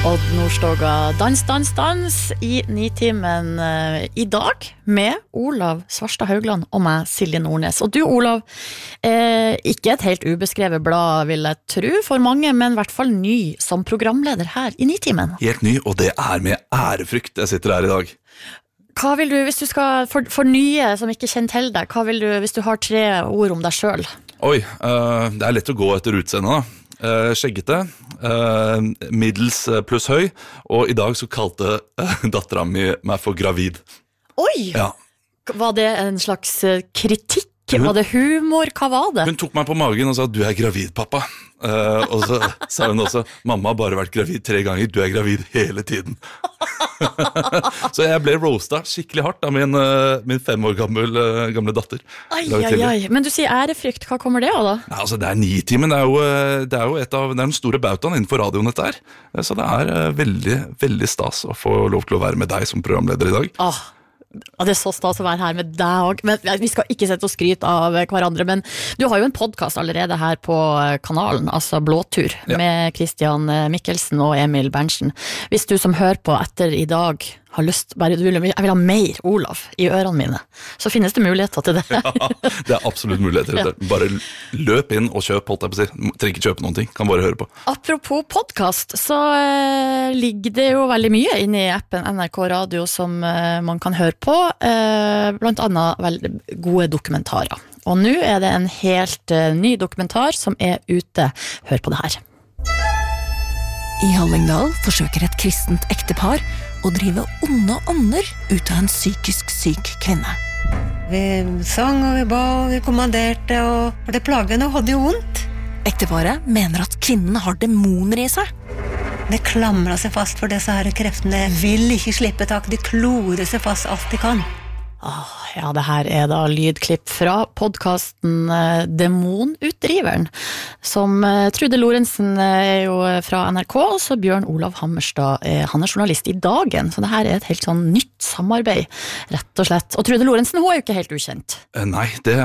Odd Nordstoga, dans, dans, dans I Nitimen I dag med Olav Svarstad Haugland og meg, Silje Nordnes. Og du, Olav, ikke et helt ubeskrevet blad, vil jeg tro, for mange, men I hvert fall ny som programleder her I Nitimen. Helt ny, og det med ærefrykt jeg sitter her I dag. Hva vil du, hvis du skal, for nye som ikke kjenner til deg, hva vil du, hvis du har 3 ord om deg selv? Oi, det lett å gå etter utseendet da. Skjeggete, middels pluss høy, og I dag så kalte datteren min meg for gravid. Oi! Ja. Var det en slags kritikk? Var det humor? Hva var det? Hun tok meg på magen og sa, du gravid, pappa. Og så sa hun også, mamma har bare vært gravid 3 ganger, du gravid hele tiden. Så jeg ble roastet skikkelig hardt av min 5 år gamle datter. Ai. Men du sier ærefrykt, hva kommer det av da? Ja, altså det Nitimen, det jo den store bautaen innenfor radioen dette her. Så det veldig, veldig stas å få lov til å være med deg som programleder I dag. Det så stas å være her med deg også. Men vi skal ikke sette og skryte av hverandre, men du har jo en podcast allerede her på kanalen, altså Blåtur, med Christian Mikkelsen og Emil Berntsen. Hvis du som hører på etter I dag har lyst, jeg vil ha mer Olav I ørene mine, så finnes det muligheter til det. Ja, det absolutt muligheter. Bare løp inn og kjøp, holdt jeg på å si. Trenger ikke kjøpe noen ting, kan bare høre på. Apropos podcast, så ligger det jo veldig mye inne I appen NRK Radio som man kan høre på, blant annet veldig gode dokumentarer. Og nå det en helt ny dokumentar som ute. Hør på det her. I Hallingdal forsøker et kristent ektepar å drive onde ånder ut av en psykisk syk kvinne. Vi sang og vi ba og vi kommanderte, og det plagene hadde jo vondt. Ekteparet mener at kvinnen har demoner I seg. Det klamrer seg fast for disse her kreftene, vil ikke slippe tak, de klorer seg fast alt de kan. Ja, det her da lydklipp fra podcasten Demonutdriveren, som Trude Lorentzen jo fra NRK, og så Bjørn Olav Hammerstad, han journalist I Dagen, så det her et helt sånn nytt samarbeid, rett og slett. Og Trude Lorentzen, hun jo ikke helt ukjent. Nei, det